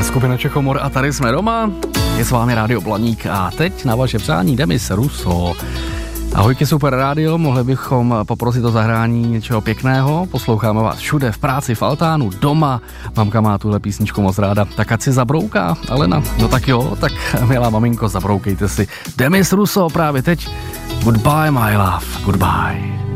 Skupina Čechomor a tady jsme doma. Je s vámi Rádio Blaník a teď na vaše přání Demis Russo. Ahojky Super Rádio, mohli bychom poprosit o zahrání něčeho pěkného. Posloucháme vás všude, v práci, v altánu, doma. Mamka má tuhle písničku moc ráda, tak ať si zabrouká. Alena, no tak jo, tak milá maminko, zabroukejte si. Demis Russo právě teď. Goodbye my love, goodbye.